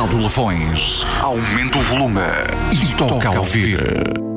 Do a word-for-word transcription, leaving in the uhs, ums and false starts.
Miguel de Lafões. Aumente o volume e toca a ouvir.